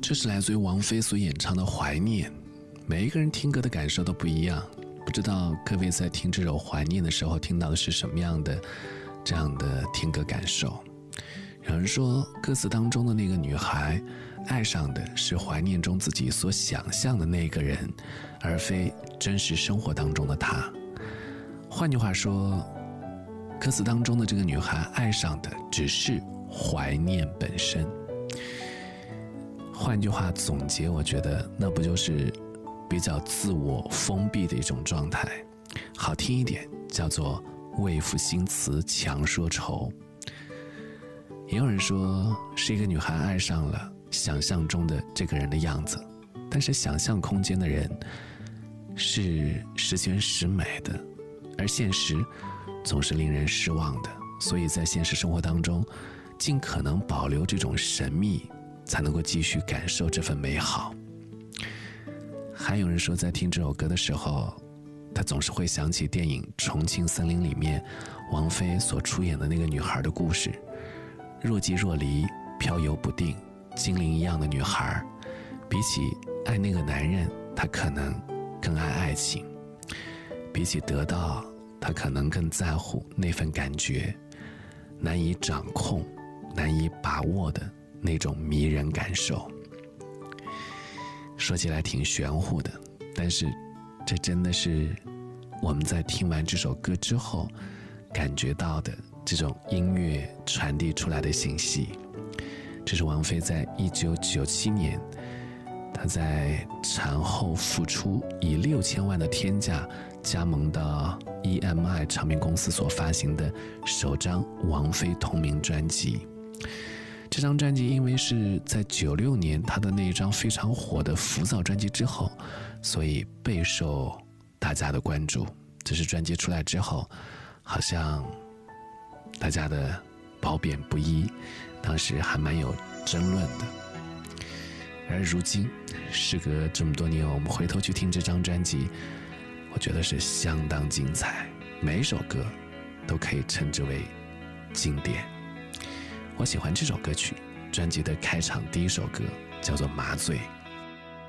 这是来自于王菲所演唱的《怀念》。每一个人听歌的感受都不一样，不知道各位在听这首《怀念》的时候听到的是什么样的这样的听歌感受。有人说歌词当中的那个女孩爱上的是怀念中自己所想象的那个人，而非真实生活当中的他。换句话说，歌词当中的这个女孩爱上的只是怀念本身。换句话总结，我觉得那不就是比较自我封闭的一种状态，好听一点叫做为赋新词强说愁。也有人说是一个女孩爱上了想象中的这个人的样子，但是想象空间的人是十全十美的，而现实总是令人失望的，所以在现实生活当中尽可能保留这种神秘，才能够继续感受这份美好。还有人说在听这首歌的时候，他总是会想起电影《重庆森林》里面王菲所出演的那个女孩的故事。若即若离，飘游不定，精灵一样的女孩，比起爱那个男人，她可能更爱爱情；比起得到，她可能更在乎那份感觉，难以掌控、难以把握的那种迷人感受。说起来挺玄乎的，但是这真的是我们在听完这首歌之后感觉到的这种音乐传递出来的信息。这是王菲在1997年她在产后复出，以6000万的天价加盟到 EMI 唱片公司所发行的首张王菲同名专辑。这张专辑因为是在96年她的那一张非常火的浮躁专辑之后，所以备受大家的关注。这是专辑出来之后，好像大家的褒贬不一，当时还蛮有争论的。而如今时隔这么多年，我们回头去听这张专辑，我觉得是相当精彩，每一首歌都可以称之为经典。我喜欢这首歌曲，专辑的开场第一首歌叫做《麻醉》。